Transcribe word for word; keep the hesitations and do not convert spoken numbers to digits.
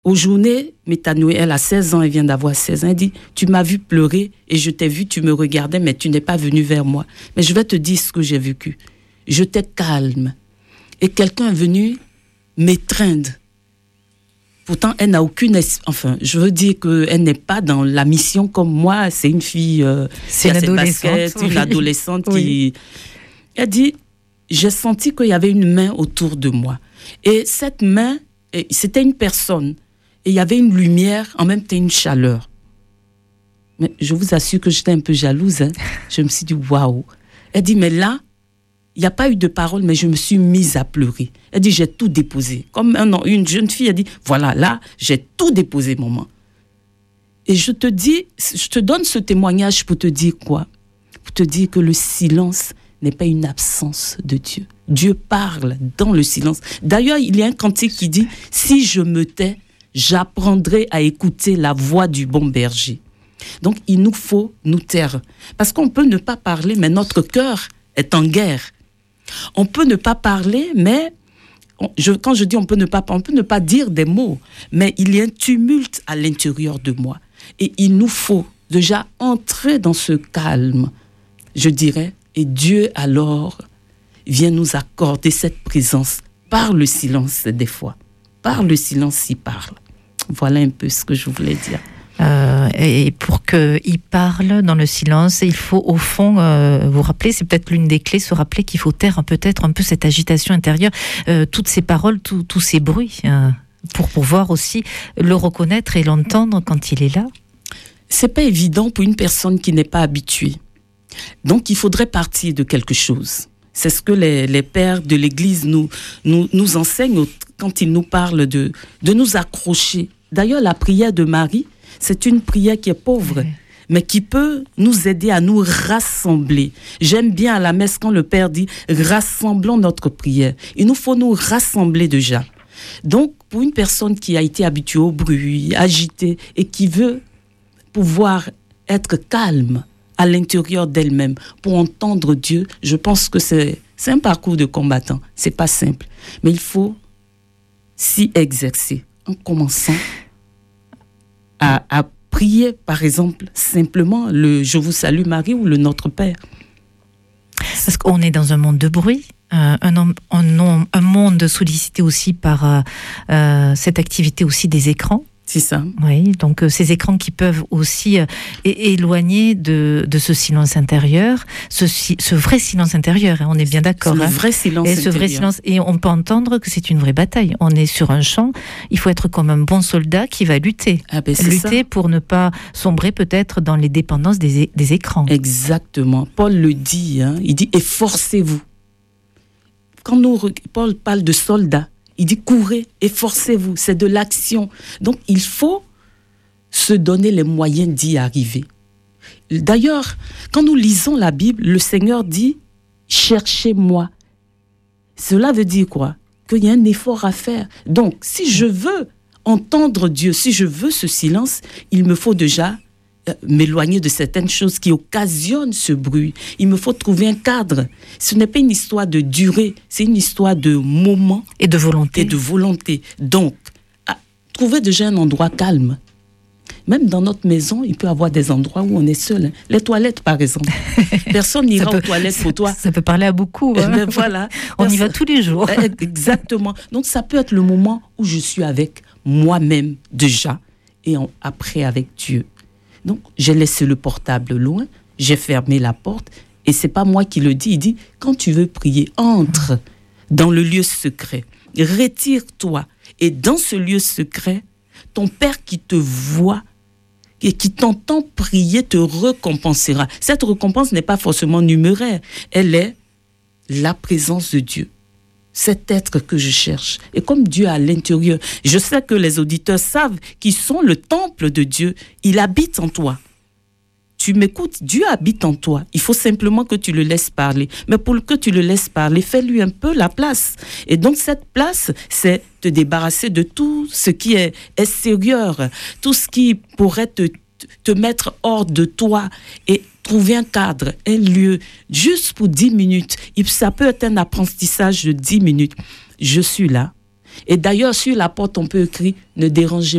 Aux journées, Métanoé, elle a seize ans, elle vient d'avoir seize ans, elle dit, tu m'as vu pleurer et je t'ai vu, tu me regardais, mais tu n'es pas venu vers moi. Mais je vais te dire ce que j'ai vécu. J'étais calme et quelqu'un est venu m'étreindre. Pourtant, elle n'a aucune... Enfin, je veux dire qu'elle n'est pas dans la mission comme moi. C'est une fille... Euh, c'est une adolescente. Baskets, oui. Une adolescente oui. qui... Elle dit, j'ai senti qu'il y avait une main autour de moi. Et cette main, c'était une personne. Et il y avait une lumière, en même temps une chaleur. Mais je vous assure que j'étais un peu jalouse. Hein. Je me suis dit, waouh. Elle dit, mais là, il n'y a pas eu de parole, mais je me suis mise à pleurer. Elle dit, j'ai tout déposé. Comme un, une jeune fille, elle dit, voilà, là, j'ai tout déposé, maman. Et je te dis, je te donne ce témoignage pour te dire quoi? Pour te dire que le silence n'est pas une absence de Dieu. Dieu parle dans le silence. D'ailleurs, il y a un cantique qui dit, si je me tais, j'apprendrai à écouter la voix du bon berger. Donc, il nous faut nous taire. Parce qu'on peut ne pas parler, mais notre cœur est en guerre. On peut ne pas parler, mais on, je, quand je dis on peut ne pas, on peut ne pas dire des mots, mais il y a un tumulte à l'intérieur de moi. Et il nous faut déjà entrer dans ce calme, je dirais, et Dieu alors vient nous accorder cette présence par le silence des fois. Par le silence, il parle. Voilà un peu ce que je voulais dire. Euh, et pour qu'il parle dans le silence, il faut au fond euh, vous rappeler, c'est peut-être l'une des clés, se rappeler qu'il faut taire peut-être un peu cette agitation intérieure, euh, toutes ces paroles, tous tout ces bruits, euh, pour pouvoir aussi le reconnaître et l'entendre quand il est là. C'est pas évident pour une personne qui n'est pas habituée. Donc il faudrait partir de quelque chose. C'est ce que les, les pères de l'Église nous, nous, nous enseignent quand ils nous parlent de, de nous accrocher. D'ailleurs, la prière de Marie, c'est une prière qui est pauvre, oui. mais qui peut nous aider à nous rassembler. J'aime bien à la messe quand le Père dit « rassemblons notre prière ». Il nous faut nous rassembler déjà. Donc, pour une personne qui a été habituée au bruit, agitée, et qui veut pouvoir être calme à l'intérieur d'elle-même pour entendre Dieu, je pense que c'est, c'est un parcours de combattant. C'est pas simple, mais il faut s'y exercer en commençant À, à prier, par exemple, simplement le « Je vous salue Marie » ou le « Notre Père ». Parce qu'on est dans un monde de bruit, euh, un, un, un monde sollicité aussi par euh, euh, cette activité aussi des écrans. C'est ça. Oui, donc euh, ces écrans qui peuvent aussi euh, é- éloigner de, de ce silence intérieur, ce, ce vrai silence intérieur, hein, on est bien d'accord. C'est hein, le vrai silence et intérieur. Ce vrai silence, et on peut entendre que c'est une vraie bataille. On est sur un champ, il faut être comme un bon soldat qui va lutter. Ah ben, lutter ça. Pour ne pas sombrer peut-être dans les dépendances des, é- des écrans. Exactement. Paul le dit, hein, il dit « efforcez-vous ». Quand nous, Paul parle de soldats, il dit courez, efforcez-vous, c'est de l'action. Donc il faut se donner les moyens d'y arriver. D'ailleurs, quand nous lisons la Bible, le Seigneur dit cherchez-moi. Cela veut dire quoi? Qu'il y a un effort à faire. Donc si je veux entendre Dieu, si je veux ce silence, il me faut déjà euh, m'éloigner de certaines choses qui occasionnent ce bruit. Il me faut trouver un cadre. Ce n'est pas une histoire de durée, c'est une histoire de moment et de volonté. Et de volonté. Donc, à, trouver déjà un endroit calme. Même dans notre maison, il peut y avoir des endroits où on est seul. Hein. Les toilettes, par exemple. Personne n'ira peut, aux toilettes pour toi. Ça peut parler à beaucoup. Hein. Ben voilà. On Personne... y va tous les jours. Exactement. Donc, ça peut être le moment où je suis avec moi-même déjà et en, après avec Dieu. Donc, j'ai laissé le portable loin, j'ai fermé la porte et c'est pas moi qui le dis. Il dit, quand tu veux prier, entre dans le lieu secret, retire-toi et dans ce lieu secret, ton Père qui te voit et qui t'entend prier te récompensera. Cette récompense n'est pas forcément numéraire, elle est la présence de Dieu. Cet être que je cherche. Et comme Dieu est à l'intérieur, je sais que les auditeurs savent qu'ils sont le temple de Dieu. Il habite en toi. Tu m'écoutes, Dieu habite en toi. Il faut simplement que tu le laisses parler. Mais pour que tu le laisses parler, fais-lui un peu la place. Et donc cette place, c'est te débarrasser de tout ce qui est extérieur, tout ce qui pourrait te, te mettre hors de toi et trouver un cadre, un lieu, juste pour dix minutes. Ça peut être un apprentissage de dix minutes. Je suis là. Et d'ailleurs, sur la porte, on peut écrire « Ne dérangez